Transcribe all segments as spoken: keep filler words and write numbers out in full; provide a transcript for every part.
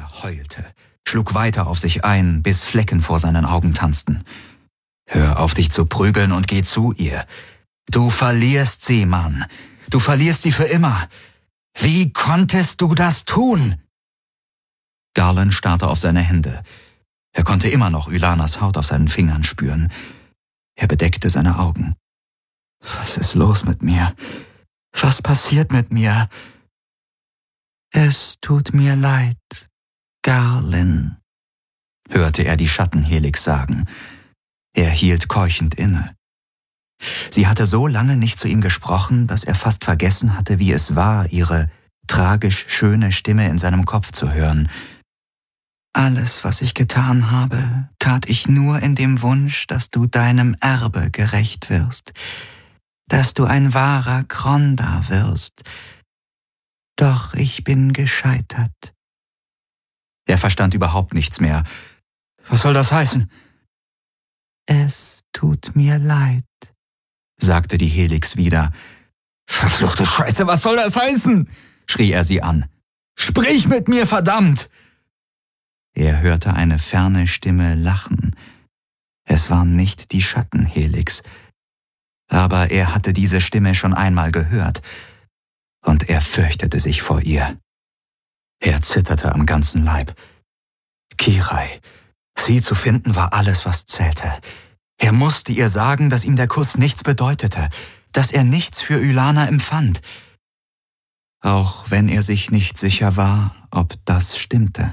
Er heulte, schlug weiter auf sich ein, bis Flecken vor seinen Augen tanzten. »Hör auf, dich zu prügeln und geh zu ihr. Du verlierst sie, Mann. Du verlierst sie für immer. Wie konntest du das tun?« Garland starrte auf seine Hände. Er konnte immer noch Ylanas Haut auf seinen Fingern spüren. Er bedeckte seine Augen. »Was ist los mit mir? Was passiert mit mir?« »Es tut mir leid, Garland«, hörte er die Schattenhelix sagen. Er hielt keuchend inne. Sie hatte so lange nicht zu ihm gesprochen, dass er fast vergessen hatte, wie es war, ihre tragisch schöne Stimme in seinem Kopf zu hören. »Alles, was ich getan habe, tat ich nur in dem Wunsch, dass du deinem Erbe gerecht wirst, dass du ein wahrer Kronda wirst. Doch ich bin gescheitert.« Er verstand überhaupt nichts mehr. »Was soll das heißen?« »Es tut mir leid«, sagte die Helix wieder. »Verfluchte Scheiße, was soll das heißen?« schrie er sie an. »Sprich mit mir, verdammt!« Er hörte eine ferne Stimme lachen. Es war nicht die Schattenhelix, aber er hatte diese Stimme schon einmal gehört, und er fürchtete sich vor ihr. Er zitterte am ganzen Leib. Kirai, sie zu finden war alles, was zählte. Er musste ihr sagen, dass ihm der Kuss nichts bedeutete, dass er nichts für Ylana empfand, auch wenn er sich nicht sicher war, ob das stimmte.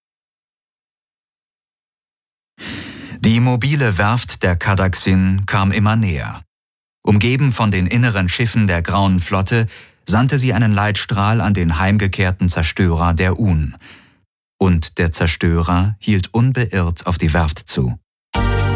Die mobile Werft der Cadaxin kam immer näher. Umgeben von den inneren Schiffen der Grauen Flotte sandte sie einen Leitstrahl an den heimgekehrten Zerstörer der Un. Und der Zerstörer hielt unbeirrt auf die Werft zu.